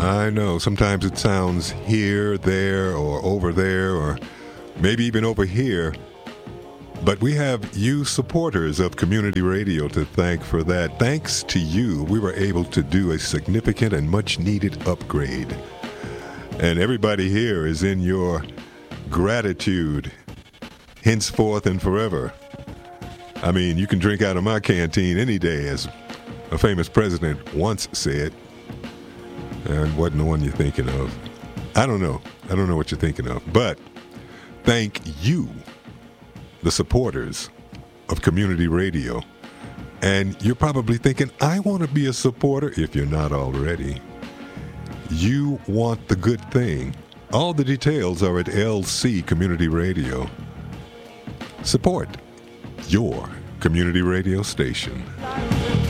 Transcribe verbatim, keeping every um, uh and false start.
I know. Sometimes it sounds here, there, or over there, or maybe even over here. But we have you supporters of community radio to thank for that. Thanks to you, we were able to do a significant and much-needed upgrade. And everybody here is in your gratitude, henceforth and forever. I mean, you can drink out of my canteen any day, as a famous president once said. And wasn't the one you're thinking of. I don't know. I don't know what you're thinking of. But thank you, the supporters of community radio. And you're probably thinking, I want to be a supporter, if you're not already. You want the good thing. All the details are at L C Community Radio. Support your community radio station.